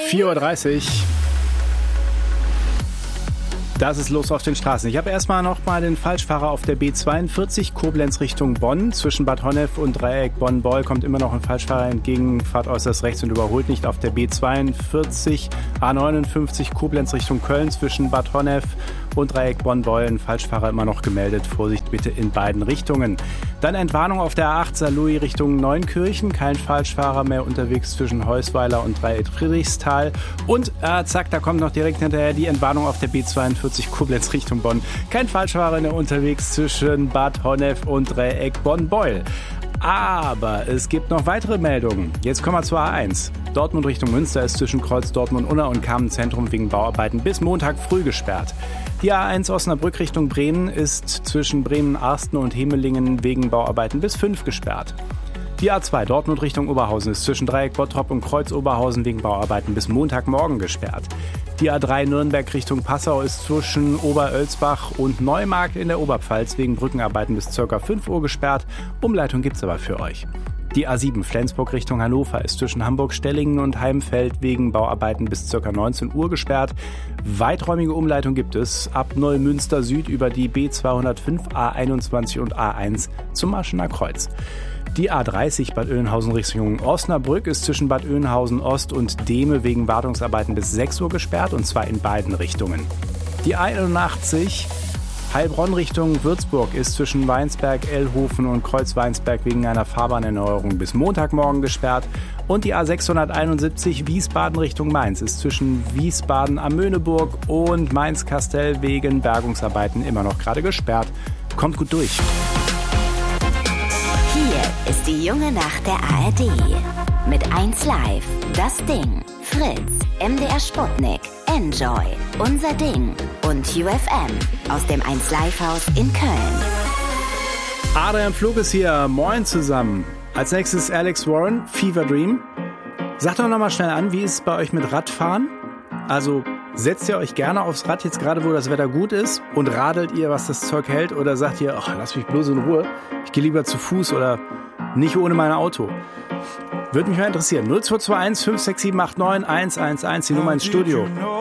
4:30 Uhr. Das ist los auf den Straßen. Ich habe erstmal noch mal den Falschfahrer auf der B42 Koblenz Richtung Bonn. Zwischen Bad Honnef und Dreieck Bonn-Beul kommt immer noch ein Falschfahrer entgegen, fahrt äußerst rechts und überholt nicht. Auf der B42 A59 Koblenz Richtung Köln zwischen Bad Honnef und Dreieck Bonn-Beul. Ein Falschfahrer immer noch gemeldet. Vorsicht bitte in beiden Richtungen. Dann Entwarnung auf der A8 Saarlouis Richtung Neunkirchen. Kein Falschfahrer mehr unterwegs zwischen Heusweiler und Dreieck Friedrichsthal. Und zack, da kommt noch direkt hinterher die Entwarnung auf der B42 Koblenz Richtung Bonn. Kein Falschfahrer mehr unterwegs zwischen Bad Honnef und Dreieck Bonn-Beul. Aber es gibt noch weitere Meldungen. Jetzt kommen wir zur A1. Dortmund Richtung Münster ist zwischen Kreuz Dortmund-Unna und Kamenz-Zentrum wegen Bauarbeiten bis Montag früh gesperrt. Die A1 Osnabrück Richtung Bremen ist zwischen Bremen-Arsten und Hemelingen wegen Bauarbeiten bis 5 gesperrt. Die A2 Dortmund Richtung Oberhausen ist zwischen Dreieck Bottrop und Kreuz Oberhausen wegen Bauarbeiten bis Montagmorgen gesperrt. Die A3 Nürnberg Richtung Passau ist zwischen Oberölsbach und Neumarkt in der Oberpfalz wegen Brückenarbeiten bis ca. 5 Uhr gesperrt. Umleitung gibt's aber für euch. Die A7 Flensburg Richtung Hannover ist zwischen Hamburg-Stellingen und Heimfeld wegen Bauarbeiten bis ca. 19 Uhr gesperrt. Weiträumige Umleitung gibt es ab Neumünster Süd über die B205, A21 und A1 zum Aschener Kreuz. Die A30 Bad Oeynhausen Richtung Osnabrück ist zwischen Bad Oeynhausen Ost und Dehme wegen Wartungsarbeiten bis 6 Uhr gesperrt, und zwar in beiden Richtungen. Die A81 Heilbronn Richtung Würzburg ist zwischen Weinsberg, Ellhofen und Kreuz-Weinsberg wegen einer Fahrbahnerneuerung bis Montagmorgen gesperrt. Und die A671 Wiesbaden Richtung Mainz ist zwischen Wiesbaden am Möhneburg und Mainz-Kastell wegen Bergungsarbeiten immer noch gerade gesperrt. Kommt gut durch. Hier ist die junge Nacht der ARD. Mit 1Live, Das Ding, Fritz, MDR Sputnik, Enjoy, Unser Ding und UFM aus dem 1Live-Haus in Köln. Adrian Flug ist hier. Moin zusammen. Als nächstes Alex Warren, Fever Dream. Sagt doch nochmal schnell an, wie ist es bei euch mit Radfahren? Also setzt ihr euch gerne aufs Rad, jetzt gerade wo das Wetter gut ist, und radelt ihr, was das Zeug hält? Oder sagt ihr, ach, lass mich bloß in Ruhe, ich gehe lieber zu Fuß oder nicht ohne mein Auto? Würde mich mal interessieren. 0221 56789 111, die Nummer ins Studio.